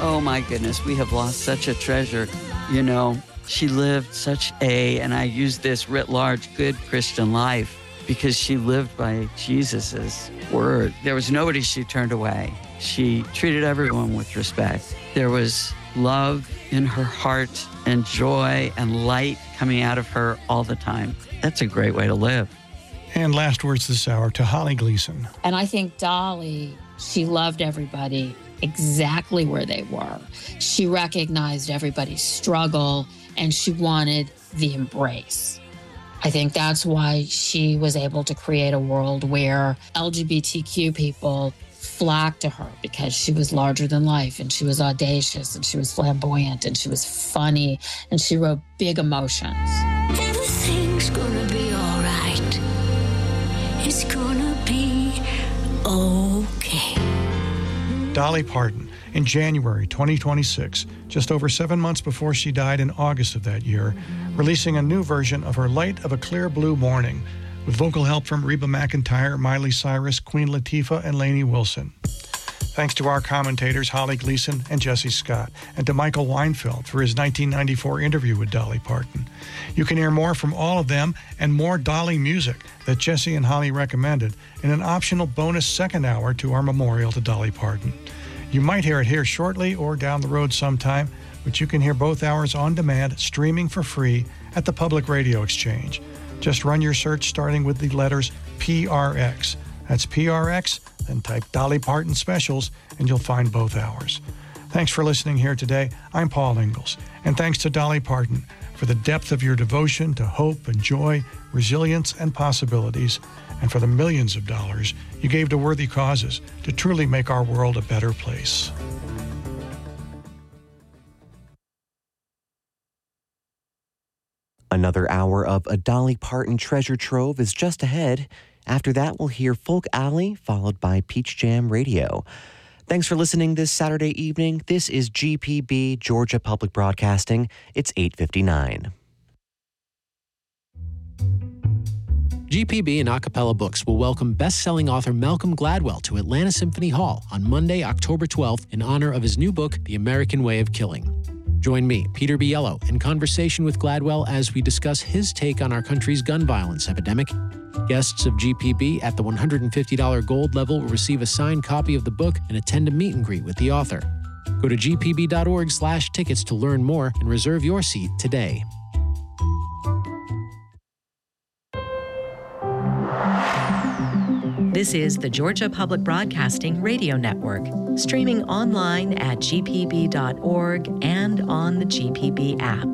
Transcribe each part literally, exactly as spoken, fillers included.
Oh my goodness, we have lost such a treasure. You know, she lived such a, and I use this writ large, good Christian life because she lived by Jesus's word. There was nobody she turned away. She treated everyone with respect. There was love in her heart and joy and light coming out of her all the time. That's a great way to live. And last words this hour to Holly Gleason. And I think Dolly, she loved everybody exactly where they were. She recognized everybody's struggle and she wanted the embrace. I think that's why she was able to create a world where L G B T Q people flocked to her because she was larger than life and she was audacious and she was flamboyant and she was funny and she wrote big emotions. Everything's gonna be all right. It's gonna be okay. Dolly Parton, in January twenty twenty-six, just over seven months before she died in August of that year, releasing a new version of her Light of a Clear Blue Morning, with vocal help from Reba McEntire, Miley Cyrus, Queen Latifah, and Lainey Wilson. Thanks to our commentators, Holly Gleason and Jesse Scott, and to Michael Weinfeld for his nineteen ninety-four interview with Dolly Parton. You can hear more from all of them and more Dolly music that Jesse and Holly recommended in an optional bonus second hour to our memorial to Dolly Parton. You might hear it here shortly or down the road sometime, but you can hear both hours on demand, streaming for free at the Public Radio Exchange. Just run your search starting with the letters P R X. That's P R X, then type Dolly Parton Specials, and you'll find both hours. Thanks for listening here today. I'm Paul Ingalls, and thanks to Dolly Parton for the depth of your devotion to hope and joy, resilience and possibilities, and for the millions of dollars you gave to worthy causes to truly make our world a better place. Another hour of a Dolly Parton treasure trove is just ahead. After that, we'll hear Folk Alley, followed by Peach Jam Radio. Thanks for listening this Saturday evening. This is G P B, Georgia Public Broadcasting. It's eight fifty-nine. G P B and Acapella Books will welcome best-selling author Malcolm Gladwell to Atlanta Symphony Hall on Monday, October twelfth, in honor of his new book, The American Way of Killing. Join me, Peter Biello, in conversation with Gladwell as we discuss his take on our country's gun violence epidemic. Guests of G P B at the one hundred fifty dollars gold level will receive a signed copy of the book and attend a meet and greet with the author. Go to g p b dot org slash tickets to learn more and reserve your seat today. This is the Georgia Public Broadcasting Radio Network, streaming online at g p b dot org and on the G P B app.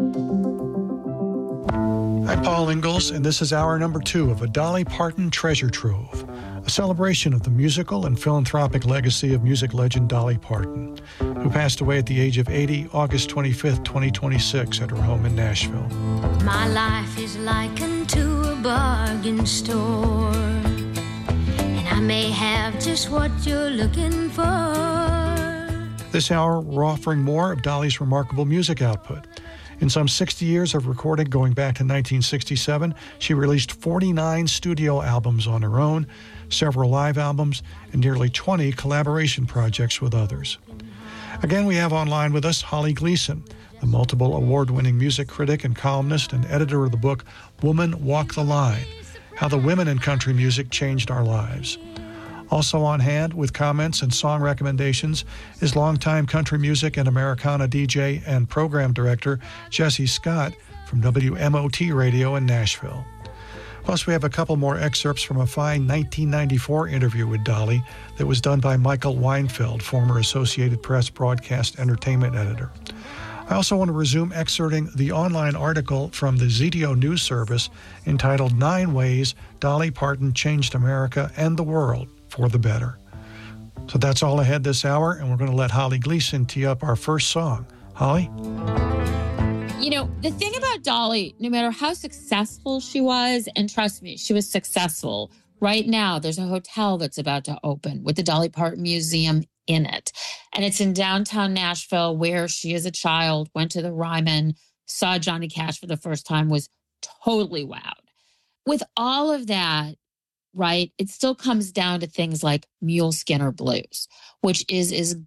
I'm Paul Ingalls, and this is hour number two of a Dolly Parton Treasure Trove, a celebration of the musical and philanthropic legacy of music legend Dolly Parton, who passed away at the age of eighty, August twenty-fifth, twenty twenty-six, at her home in Nashville. My life is likened to a bargain store, and I may have just what you're looking for. This hour, we're offering more of Dolly's remarkable music output. In some sixty years of recording going back to nineteen sixty-seven, she released forty-nine studio albums on her own, several live albums, and nearly twenty collaboration projects with others. Again, we have online with us Holly Gleason, the multiple award-winning music critic and columnist and editor of the book Woman Walk the Line, How the Women in Country Music Changed Our Lives. Also on hand with comments and song recommendations is longtime country music and Americana D J and program director Jesse Scott from W M O T Radio in Nashville. Plus, we have a couple more excerpts from a fine nineteen ninety-four interview with Dolly that was done by Michael Weinfeld, former Associated Press broadcast entertainment editor. I also want to resume excerpting the online article from the Z D O News Service entitled Nine Ways Dolly Parton Changed America and the World for the Better. So that's all ahead this hour, and we're going to let Holly Gleason tee up our first song. Holly? You know, the thing about Dolly, no matter how successful she was, and trust me, she was successful. Right now, there's a hotel that's about to open with the Dolly Parton Museum in it. And it's in downtown Nashville, where she, as a child, went to the Ryman, saw Johnny Cash for the first time, was totally wowed. With all of that, right, it still comes down to things like Mule Skinner Blues, which is as